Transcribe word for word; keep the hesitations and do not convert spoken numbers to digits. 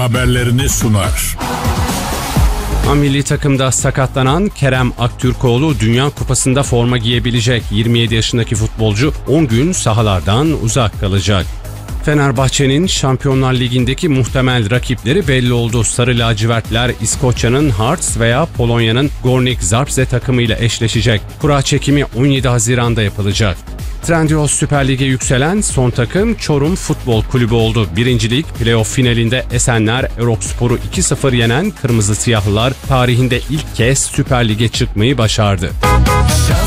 haberlerini sunar. Milli takımda sakatlanan Kerem Aktürkoğlu Dünya Kupası'nda forma giyebilecek. yirmi yedi yaşındaki futbolcu on gün sahalardan uzak kalacak. Fenerbahçe'nin Şampiyonlar Ligi'ndeki muhtemel rakipleri belli oldu. Sarı lacivertler İskoçya'nın Hearts veya Polonya'nın Górnik Zabrze takımıyla eşleşecek. Kura çekimi on yedi Haziran'da yapılacak. Trendyol Süper Lig'e yükselen son takım Çorum Futbol Kulübü oldu. Birinci Lig playoff finalinde Esenler Erokspor'u iki sıfır yenen Kırmızı Siyahlılar tarihinde ilk kez Süper Lig'e çıkmayı başardı.